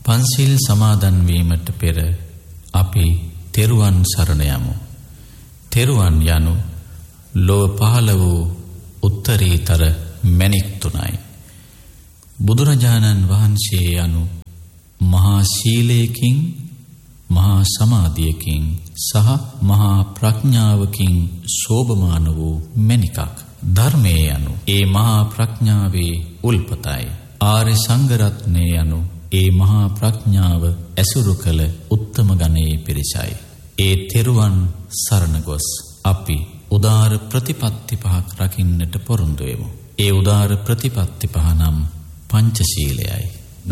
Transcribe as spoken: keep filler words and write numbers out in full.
පන්සිල් සමාදන් වීමට පෙර අපි තෙරුවන් සරණ යමු. තෙරුවන් යනු ලොව පහළ වූ උත්තරීතර මැණික් තුනයි. බුදුරජාණන් වහන්සේ යනු මහා සීලයකින්, මහා සමාධියකින් සහ මහා ප්‍රඥාවකින් शोभमान වූ මැණිකක්. ධර්මයේ යනු ඒ මහා ප්‍රඥාවේ උල්පතයි. ආර්ය සංඝ රත්නය යනු ඒ මහා ප්‍රඥාව ඇසුරු කළ උත්තම ගණයේ පිරිසයි. ඒ තෙරුවන් සරණ ගොස් අපි උදාර ප්‍රතිපත්ති පහක් රකින්නට පොරොන්දු වෙමු. ඒ උදාර ප්‍රතිපත්ති පහ නම් පංචශීලයයි.